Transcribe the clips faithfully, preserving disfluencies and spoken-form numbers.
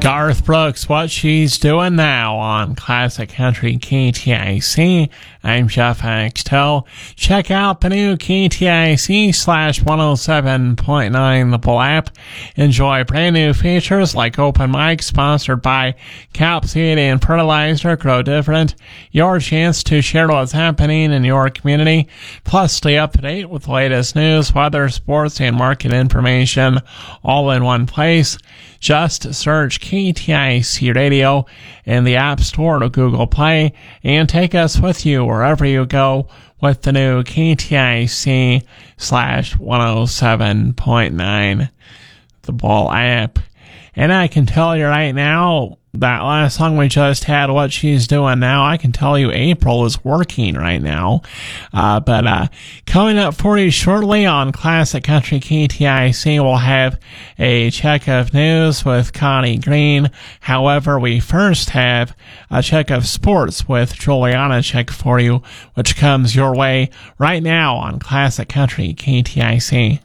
Garth Brooks, What She's Doing Now on Classic Country K T I C. I'm Jeff Axtell. Check out the new K T I C slash one oh seven point nine The Bull app. Enjoy brand new features like open mic sponsored by Cap Seed and Fertilizer. Grow different. Your chance to share what's happening in your community. Plus stay up to date with the latest news, weather, sports, and market information all in one place. Just search K T I C Radio in the App Store or Google Play and take us with you wherever you go with the new K T I C slash one oh seven point nine The Bull app. And I can tell you right now, that last song we just had, What She's Doing Now, I can tell you April is working right now. Uh, but uh, coming up for you shortly on Classic Country K T I C, we'll have a check of news with Connie Green. However, we first have a check of sports with Juliana Check for you, which comes your way right now on Classic Country K T I C.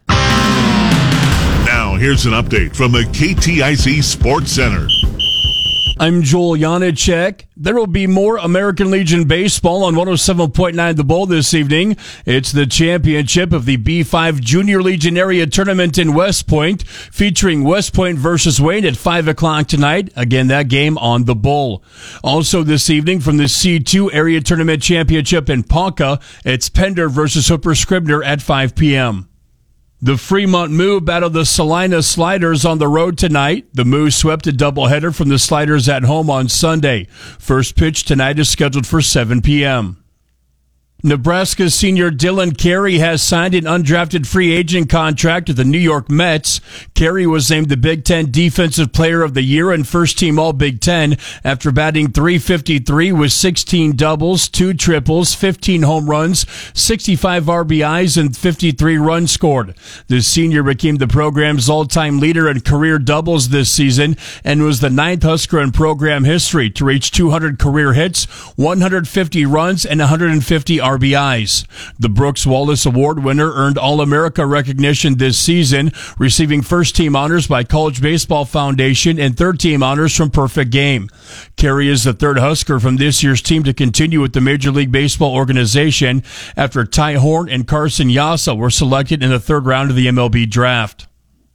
Now, here's an update from the K T I C Sports Center. I'm Joel Janacek. There will be more American Legion baseball on one oh seven point nine The Bull this evening. It's the championship of the B five Junior Legion Area Tournament in West Point, featuring West Point versus Wayne at five o'clock tonight. Again, that game on The Bull. Also this evening from the C two Area Tournament Championship in Ponca, it's Pender versus Hooper Scribner at five p.m. The Fremont Moo battled the Salina Sliders on the road tonight. The Moo swept a doubleheader from the Sliders at home on Sunday. First pitch tonight is scheduled for seven p.m. Nebraska senior Dylan Carey has signed an undrafted free agent contract with the New York Mets. Carey was named the Big Ten Defensive Player of the Year and First Team All-Big Ten after batting three fifty-three with sixteen doubles, two triples, fifteen home runs, sixty-five R B Is, and fifty-three runs scored. The senior became the program's all-time leader in career doubles this season and was the ninth Husker in program history to reach two hundred career hits, one hundred fifty runs, and one hundred fifty R B Is. The Brooks Wallace Award winner earned All-America recognition this season, receiving first-team honors by College Baseball Foundation and third-team honors from Perfect Game. Carey is the third Husker from this year's team to continue with the Major League Baseball organization after Ty Horn and Carson Yassa were selected in the third round of the M L B draft.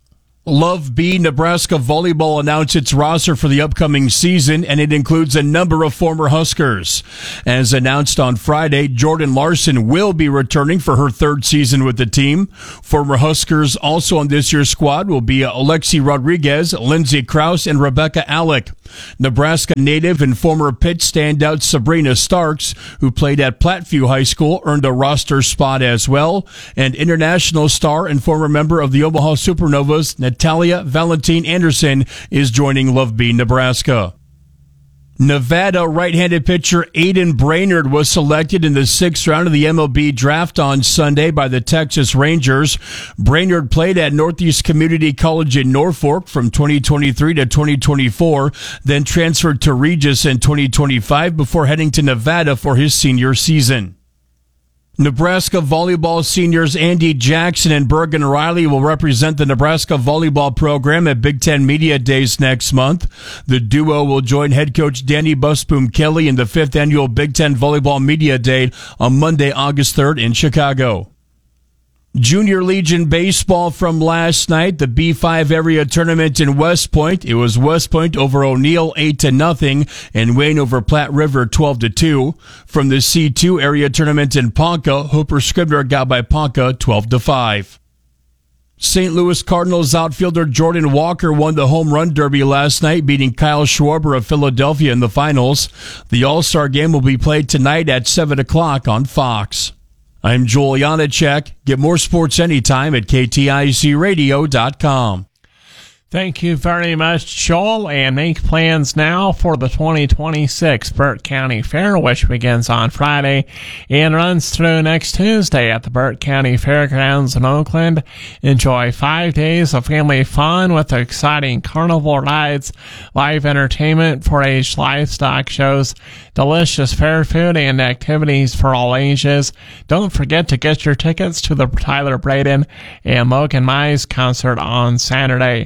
Love B Nebraska Volleyball announced its roster for the upcoming season, and it includes a number of former Huskers. As announced on Friday, Jordan Larson will be returning for her third season with the team. Former Huskers also on this year's squad will be Alexi Rodriguez, Lindsey Krause, and Rebecca Alec. Nebraska native and former Pitt standout Sabrina Starks, who played at Platteview High School, earned a roster spot as well. And international star and former member of the Omaha Supernovas, Natalia Valentin Anderson, is joining Love B Nebraska. Nevada right-handed pitcher Aiden Brainerd was selected in the sixth round of the M L B draft on Sunday by the Texas Rangers. Brainerd played at Northeast Community College in Norfolk from twenty twenty-three to twenty twenty-four, then transferred to Regis in twenty twenty-five before heading to Nevada for his senior season. Nebraska volleyball seniors Andy Jackson and Bergen Riley will represent the Nebraska volleyball program at Big Ten Media Days next month. The duo will join head coach Danny Busboom Kelly in the fifth annual Big Ten Volleyball Media Day on Monday, August third in Chicago. Junior Legion baseball from last night, the B five area tournament in West Point. It was West Point over O'Neill eight to nothing and Wayne over Platte River twelve to two. From the C two area tournament in Ponca, Hooper Scribner got by Ponca twelve to five. Saint Louis Cardinals outfielder Jordan Walker won the home run derby last night, beating Kyle Schwarber of Philadelphia in the finals. The All-Star game will be played tonight at seven o'clock on Fox. I'm Joel Janacek. Get more sports anytime at K T I C radio dot com. Thank you very much, Joel, and make plans now for the twenty twenty-six Burt County Fair, which begins on Friday and runs through next Tuesday at the Burt County Fairgrounds in Oakland. Enjoy five days of family fun with exciting carnival rides, live entertainment, four-H livestock shows, delicious fair food, and activities for all ages. Don't forget to get your tickets to the Tyler Braden and Logan Mize concert on Saturday.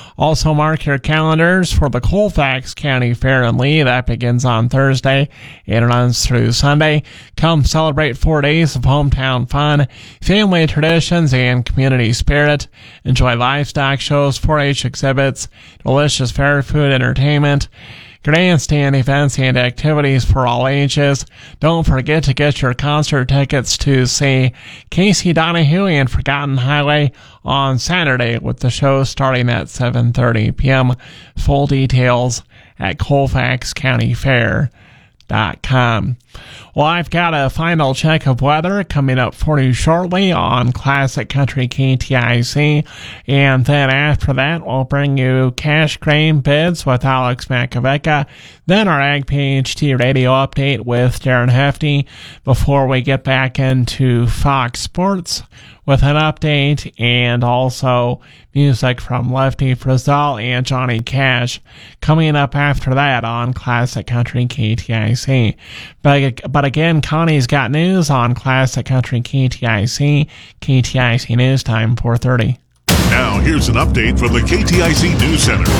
Also, mark your calendars for the Colfax County Fair in Lee. That begins on Thursday and runs through Sunday. Come celebrate four days of hometown fun, family traditions, and community spirit. Enjoy livestock shows, four H exhibits, delicious fair food, entertainment, grandstand events, and activities for all ages. Don't forget to get your concert tickets to see Casey Donahue and Forgotten Highway on Saturday, with the show starting at seven thirty p.m. Full details at colfax county fair dot com. Well, I've got a final check of weather coming up for you shortly on Classic Country K T I C, and then after that we'll bring you cash grain bids with Alex Makovecka, then our Ag P H T radio update with Darren Hefty, before we get back into Fox Sports with an update, and also music from Lefty Frizzell and Johnny Cash coming up after that on Classic Country K T I C. But, but again, Connie's got news on Classic Country K T I C. K T I C News Time, four thirty. Now, here's an update from the K T I C News Center.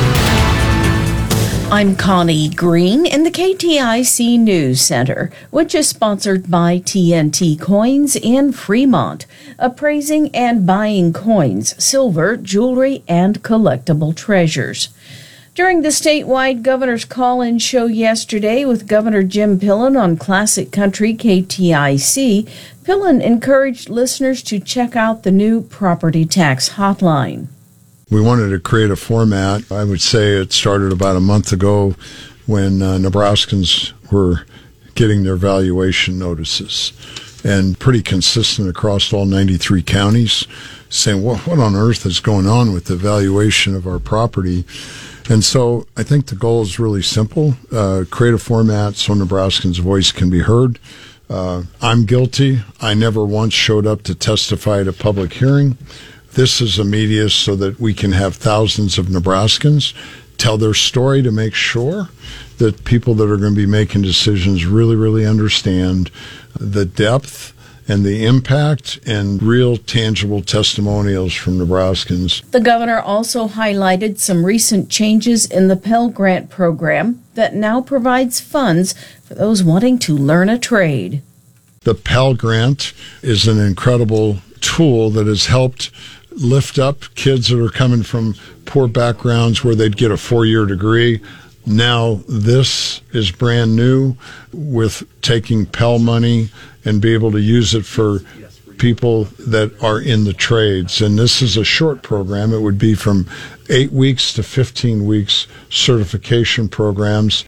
I'm Connie Green in the K T I C News Center, which is sponsored by T N T Coins in Fremont, appraising and buying coins, silver, jewelry, and collectible treasures. During the statewide governor's call-in show yesterday with Governor Jim Pillen on Classic Country K T I C, Pillen encouraged listeners to check out the new property tax hotline. We wanted to create a format. I would say it started about a month ago when uh, Nebraskans were getting their valuation notices, and pretty consistent across all ninety-three counties, saying, what, what on earth is going on with the valuation of our property? And so I think the goal is really simple. Uh, create a format so Nebraskans' voice can be heard. Uh, I'm guilty. I never once showed up to testify at a public hearing. This is a media so that we can have thousands of Nebraskans tell their story to make sure that people that are going to be making decisions really, really understand the depth and the impact and real tangible testimonials from Nebraskans. The governor also highlighted some recent changes in the Pell Grant program that now provides funds for those wanting to learn a trade. The Pell Grant is an incredible tool that has helped lift up kids that are coming from poor backgrounds where they'd get a four-year degree. Now this is brand new with taking Pell money and be able to use it for people that are in the trades. And this is a short program. It would be from eight weeks to fifteen weeks certification programs.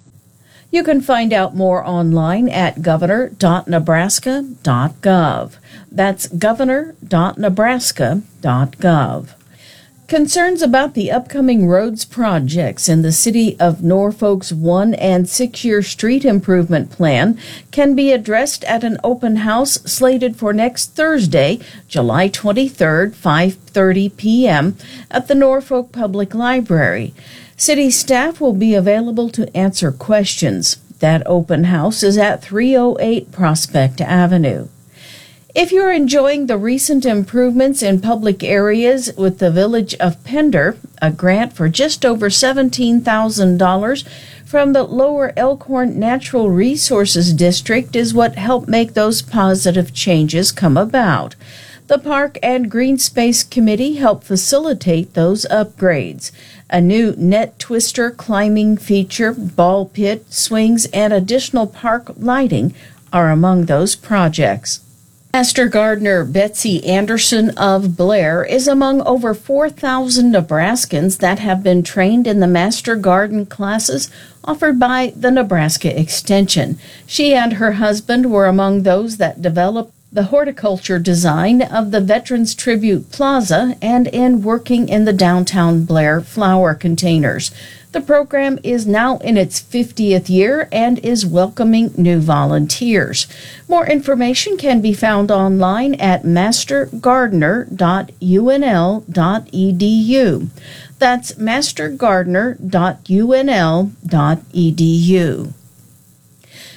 You can find out more online at governor dot nebraska dot gov. That's governor dot nebraska dot gov. Concerns about the upcoming roads projects in the city of Norfolk's one- and six-year street improvement plan can be addressed at an open house slated for next Thursday, July twenty-third, five thirty p.m. at the Norfolk Public Library. City staff will be available to answer questions. That open house is at three oh eight Prospect Avenue. If you're enjoying the recent improvements in public areas with the Village of Pender, a grant for just over seventeen thousand dollars from the Lower Elkhorn Natural Resources District is what helped make those positive changes come about. The Park and Green Space Committee helped facilitate those upgrades. A new net twister climbing feature, ball pit, swings, and additional park lighting are among those projects. Master Gardener Betsy Anderson of Blair is among over four thousand Nebraskans that have been trained in the Master Garden classes offered by the Nebraska Extension. She and her husband were among those that developed the horticulture design of the Veterans Tribute Plaza and in working in the downtown Blair flower containers. The program is now in its fiftieth year and is welcoming new volunteers. More information can be found online at master gardener dot u n l dot e d u. That's master gardener dot u n l dot e d u.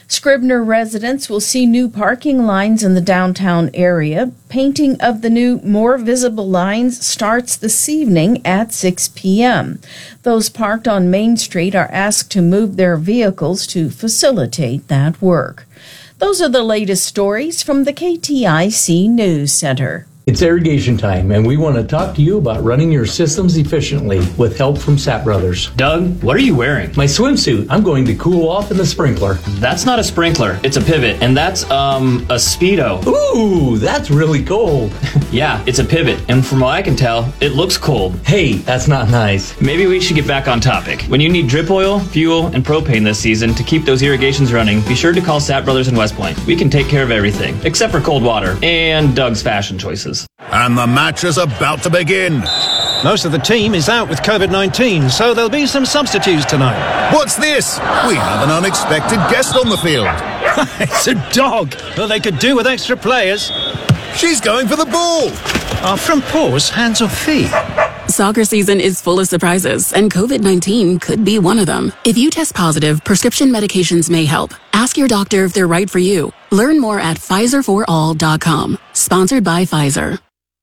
Scribner residents will see new parking lines in the downtown area. Painting of the new, more visible lines starts this evening at six p.m. Those parked on Main Street are asked to move their vehicles to facilitate that work. Those are the latest stories from the K T I C News Center. It's irrigation time, and we want to talk to you about running your systems efficiently with help from Sapp Brothers. Doug, what are you wearing? My swimsuit. I'm going to cool off in the sprinkler. That's not a sprinkler. It's a pivot, and that's, um, a Speedo. Ooh, that's really cold. Yeah, it's a pivot, and from what I can tell, it looks cold. Hey, that's not nice. Maybe we should get back on topic. When you need drip oil, fuel, and propane this season to keep those irrigations running, be sure to call Sapp Brothers in West Point. We can take care of everything, except for cold water and Doug's fashion choices. And the match is about to begin. Most of the team is out with covid nineteen, so there'll be some substitutes tonight. What's this? We have an unexpected guest on the field. It's a dog. Well, they could do with extra players. She's going for the ball. Are from paws, hands or feet? Soccer season is full of surprises, and covid nineteen could be one of them. If you test positive, prescription medications may help. Ask your doctor if they're right for you. Learn more at Pfizer for all dot com. Sponsored by Pfizer.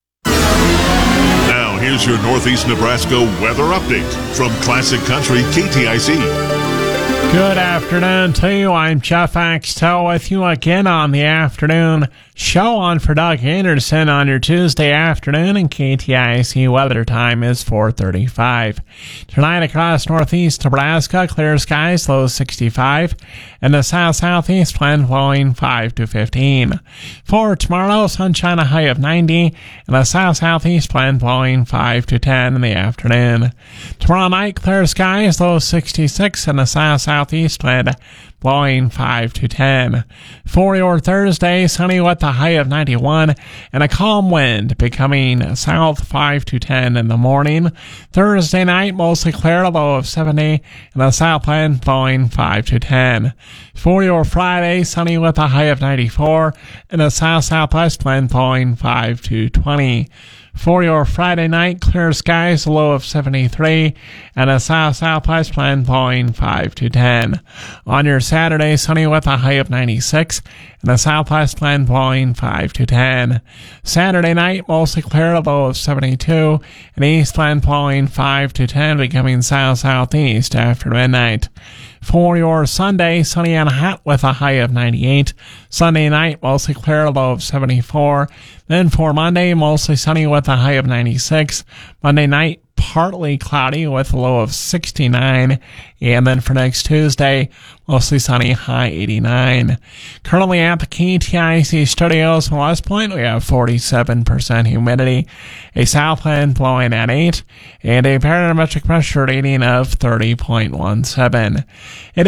Now, here's your Northeast Nebraska weather update from Classic Country K T I C. Good afternoon to you. I'm Jeff Axtell with you again on the afternoon show on for Doug Anderson on your Tuesday afternoon, and K T I C weather time is four thirty-five. Tonight across northeast Nebraska, clear skies, low sixty-five, and the south-southeast wind blowing five to fifteen. For tomorrow, sunshine, a high of ninety, and the south-southeast wind blowing five to ten in the afternoon. Tomorrow night, clear skies, low sixty-six, and the south-southeast wind blowing five to ten. For your Thursday, sunny with a high of ninety-one and a calm wind becoming south five to ten in the morning. Thursday night, mostly clear, a low of seventy and a south wind blowing five to ten. For your Friday, sunny with a high of ninety-four and a south-southwest wind blowing five to twenty. For your Friday night, clear skies, a low of seventy-three, and a south-southwest wind blowing five to ten. On your Saturday, sunny with a high of ninety-six, and a southwest wind blowing five to ten. Saturday night, mostly clear, a low of seventy-two, and east wind blowing five to ten, becoming south-southeast after midnight. For your Sunday, sunny and hot with a high of ninety-eight. Sunday night, mostly clear, a low of seventy-four. Then for Monday, mostly sunny with a high of ninety-six. Monday night, partly cloudy with a low of sixty-nine. And then for next Tuesday, mostly sunny, high eighty-nine. Currently at the K T I C studios in West Point, we have forty-seven percent humidity, a south wind blowing at eight, and a barometric pressure reading of thirty point one seven. It